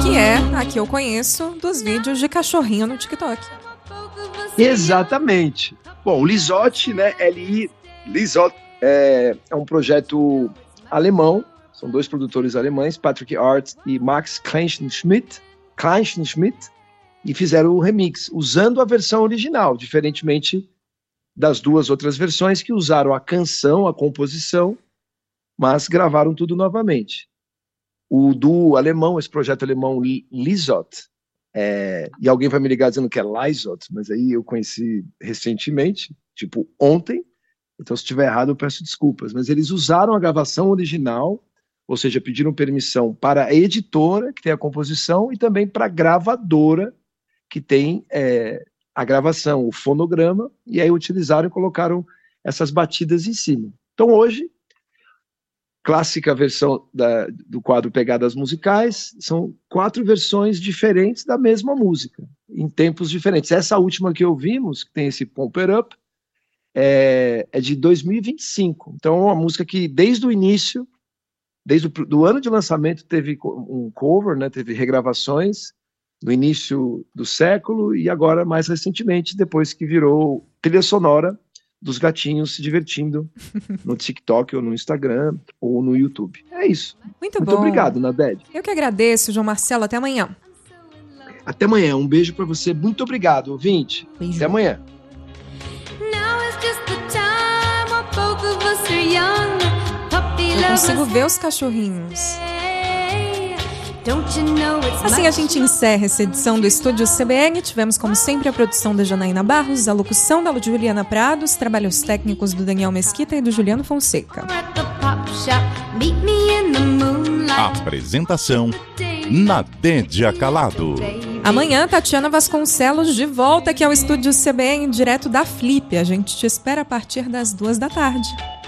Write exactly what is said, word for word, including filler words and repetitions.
Que é a que eu conheço dos vídeos de cachorrinho no TikTok. Exatamente. Bom, o Lizotte, né, L I Lizotte, é, é um projeto alemão, são dois produtores alemães, Patrick Art e Max Kleinschmidt, Kleinschmidt, e fizeram o remix, usando a versão original, diferentemente das duas outras versões que usaram a canção, a composição, mas gravaram tudo novamente. O duo alemão, esse projeto alemão Lizotte, é, e alguém vai me ligar dizendo que é Lizotte, mas aí eu conheci recentemente, tipo ontem, então se estiver errado eu peço desculpas, mas eles usaram a gravação original, ou seja, pediram permissão para a editora, que tem a composição, e também para a gravadora, que tem é, a gravação, o fonograma, e aí utilizaram e colocaram essas batidas em cima. Então hoje, clássica versão da, do quadro Pegadas Musicais, são quatro versões diferentes da mesma música, em tempos diferentes. Essa última que ouvimos, que tem esse Pump It Up, é, é de dois mil e vinte e cinco. Então é uma música que desde o início, desde o do ano de lançamento, teve um cover, né, teve regravações no início do século e agora mais recentemente, depois que virou trilha sonora dos gatinhos se divertindo no TikTok ou no Instagram ou no YouTube. É isso. Muito, Muito bom. obrigado, Nadege. Eu que agradeço, João Marcelo. Até amanhã. Até amanhã. Um beijo pra você. Muito obrigado, ouvinte. Beijo. Até amanhã. Eu consigo ver os cachorrinhos. Assim a gente encerra essa edição do Estúdio C B N. Tivemos, como sempre, a produção da Janaína Barros, a locução da Juliana Prados, trabalhos técnicos do Daniel Mesquita e do Juliano Fonseca. Apresentação: Nadédia Calado. Amanhã, Tatiana Vasconcelos de volta aqui ao Estúdio C B N, direto da Flip. A gente te espera a partir das duas da tarde.